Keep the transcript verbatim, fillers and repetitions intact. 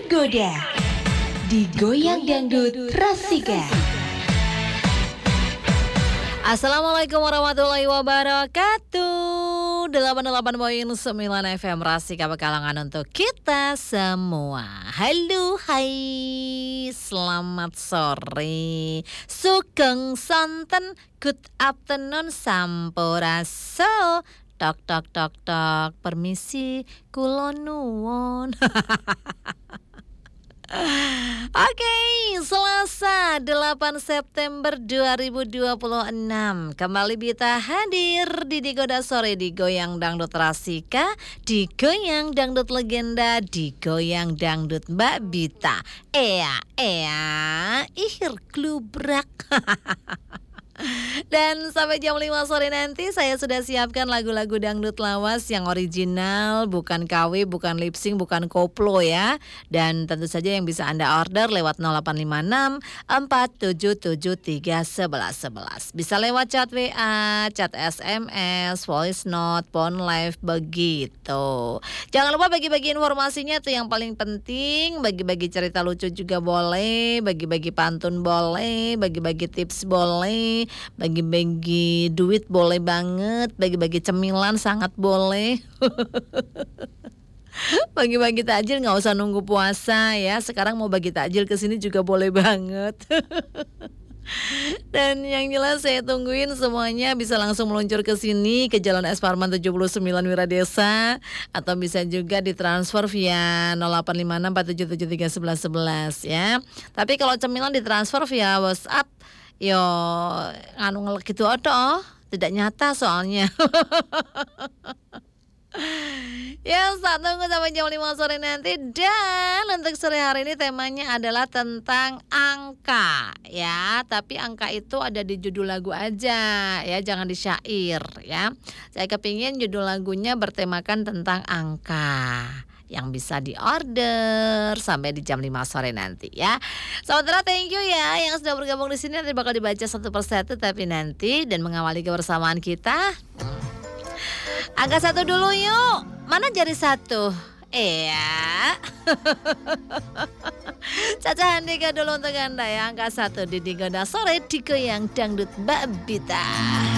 tergoda. Digoyang dangdut Rasika. Assalamualaikum warahmatullahi wabarakatuh. delapan puluh delapan koma sembilan F M Rasika Pekalongan untuk kita semua. Halo, hai, selamat sore. Sugeng sonten, good afternoon, sampuraso. Tok tok tok tok, permisi, kula nuwun. Oke, Selasa delapan September dua ribu dua puluh enam. Kembali Bita hadir di Digoda Sore, Digoyang Dangdut Rasika, Digoyang Dangdut Legenda, Digoyang Dangdut Mbak Bita. Ea, ea, ihir klubrak. Dan sampai jam lima sore nanti saya sudah siapkan lagu-lagu dangdut lawas yang original, bukan K W, bukan lip sync, bukan koplo ya. Dan tentu saja yang bisa Anda order lewat nol delapan lima enam empat tujuh tujuh tiga satu satu satu. Bisa lewat chat W A, chat S M S, voice note, phone live, begitu. Jangan lupa bagi-bagi informasinya tuh yang paling penting. Bagi-bagi cerita lucu juga boleh, bagi-bagi pantun boleh, bagi-bagi tips boleh, bagi-bagi duit boleh banget, bagi-bagi cemilan sangat boleh. Bagi-bagi takjil nggak usah nunggu puasa ya. Sekarang mau bagi takjil ke sini juga boleh banget. Dan yang jelas saya tungguin semuanya bisa langsung meluncur ke sini ke Jalan Es Parman tujuh puluh sembilan Wiradesa, atau bisa juga ditransfer via nol delapan lima enam empat tujuh tujuh tiga satu satu satu ya. Tapi kalau cemilan ditransfer via WhatsApp, yo anu ngelek gitu atau tidak nyata soalnya. Ya, saat tunggu sampai jam lima sore nanti. Dan untuk sore hari ini temanya adalah tentang angka ya. Tapi angka itu ada di judul lagu aja ya, jangan di syair ya. Saya kepingin judul lagunya bertemakan tentang angka, yang bisa diorder sampai di jam lima sore nanti ya. Saudara, thank you ya yang sudah bergabung di sini. Nanti bakal dibaca satu persatu tapi nanti, dan mengawali kebersamaan kita. Angka satu dulu yuk. Mana jari satu? Iya. Caca Handika dulu untuk Anda ya. Angka satu di Digoda Sore, Digoyang Dangdut Mbak Bita.